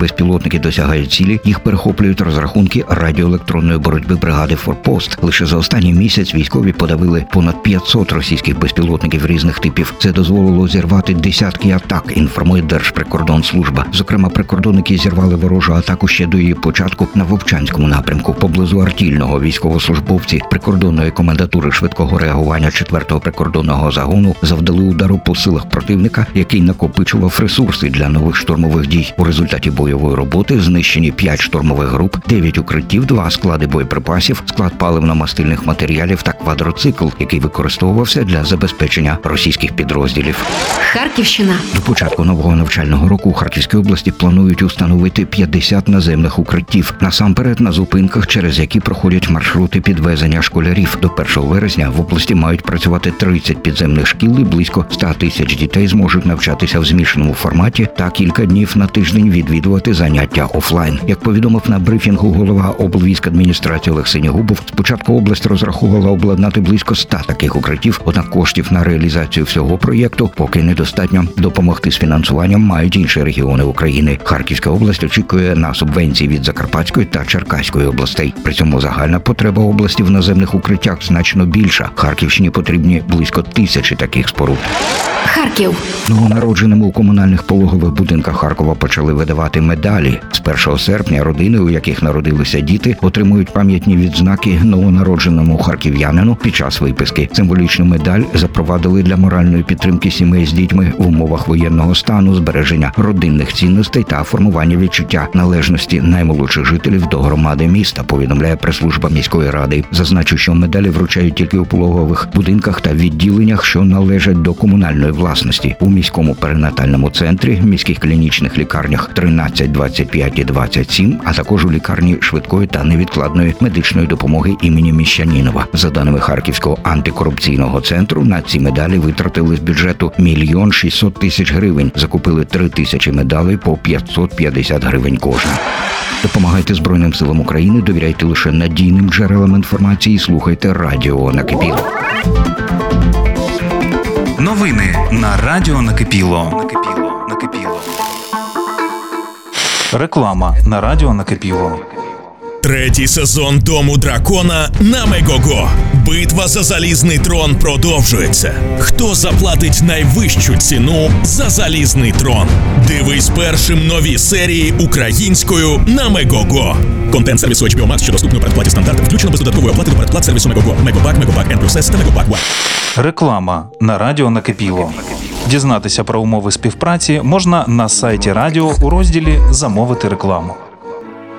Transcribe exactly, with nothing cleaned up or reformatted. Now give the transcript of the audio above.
безпілотники досягають цілі, їх перехоплюють розрахунки радіоелектронної боротьби бригади «Форпост». Лише за останній місяць військові подавили понад п'ятсот російських безпілотників різних типів. Це дозволило зірвати десятки атак, інформує Держприкордонслужба. Зокрема, прикордонники зірвали ворожу атаку ще до її початку на Вовчанському напрямку. Поблизу Артільного військовослужбовці прикордонної комендатури швидкого реагування четвертого прикордонного загону завдали удару по силах противника, який накопичував ресурси для нових штурмових дій. У результаті бойової роботи знищені п'ять штурмових груп, дев'ять укриттів, два склади боєприпасів, склад паливно-мастильних матеріалів та квадроцикл, який використовувався для забезпечення російських підрозділів. Харківщина. До початку нового навчального року у Харківській області планують установити п'ятдесят наземних укриттів. Насамперед на зупинках, через які проходять маршрути підвезення школярів. До першого вересня в області мають працювати тридцять підземних шкіл і близько ста тисяч дітей зможуть навчатися в змішаному форматі та кілька днів на тиждень відвідувати заняття офлайн. Як повідомив на брифінгу голова облвійськадміністрації Олег Синігубов, спочатку область розраховувала обладнати близько ста таких укриттів, однак коштів на реалізацію всього проєкту поки недостатньо. Допомогти з фінансуванням мають інші регіони України. Харківська область очікує на субвенції від Закарпатської та Черкаської областей. При цьому загальна потреба області в наземних укриттях значно більша. Харківщині потрібні близько тисячі таких споруд. Харків. Новонародженим у комунальних пологових будинках Харкова почали видавати медалі. З першого серпня родини, у яких народилися діти, отримують пам'ятні відзнаки новонародженому харків'янину під час виписки. Символічну медаль запровадили для моральної підтримки сімей з дітьми в умовах воєнного стану, збереження родинних цінностей та формування відчуття належності наймолодших жителів до громади міста, повідомляє прес-служба міської ради. Зазначу, що медалі вручають тільки у пологових будинках та відділеннях, що належать до комунальної власності. У міському перинатальному центрі, міських клінічних лікарнях тринадцять, двадцять п'ять і двадцять сім, а також у лікарні швидкої та невідкладної медичної допомоги імені Міщанінова. За даними Харківського антикорупційного центру, на ці медалі витратили з бюджету мільйон шістсот тисяч гривень. Закупили три тисячі медалей по п'ятсот п'ятдесят гривень кожна. Допомагайте Збройним силам України, довіряйте лише надійним джерелам інформації, слухайте Радіо Накипіло. Новини на Радіо Накипіло. Накипіло. Накипіло. Реклама на Радіо Накипіло. Третій сезон Дому дракона на Мегого. Битва за залізний трон продовжується. Хто заплатить найвищу ціну за залізний трон? Дивись першим нові серії українською на Мегого. Контент сервісу ейч бі о Max, що доступний у передплаті стандарту, включено без додаткової оплати до передплат сервісу Мегого. Мегобак, Мегобак Н плюс С та Мегобак One. Реклама на Радіо Накипіло. Дізнатися про умови співпраці можна на сайті радіо у розділі «Замовити рекламу».